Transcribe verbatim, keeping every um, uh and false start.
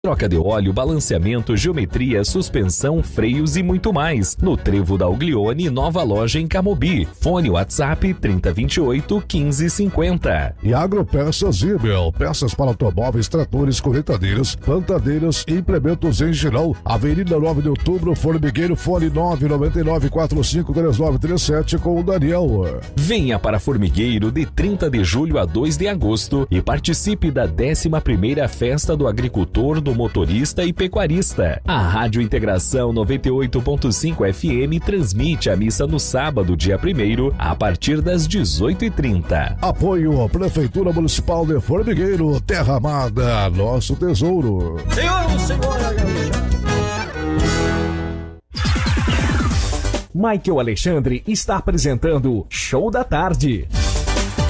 Troca de óleo, balanceamento, geometria, suspensão, freios e muito mais. No Trevo da Uglione, nova loja em Camobi. Fone WhatsApp trinta, vinte e oito, quinze, cinquenta. E Agropeças Zibel, peças para automóveis, tratores, colheitadeiras, plantadeiras e implementos em geral. Avenida nove de Outubro, Formigueiro, fone nove nove nove, quatro cinco três nove três sete com o Daniel. Venha para Formigueiro de trinta de julho a dois de agosto e participe da décima primeira Festa do Agricultor, do Motorista e Pecuarista. A Rádio Integração noventa e oito ponto cinco F M transmite a missa no sábado, dia primeiro, a partir das dezoito e trinta. Apoio Prefeitura Municipal de Formigueiro, Terra Amada, nosso tesouro. Senhor, senhora, Michael Alexandre está apresentando Show da Tarde.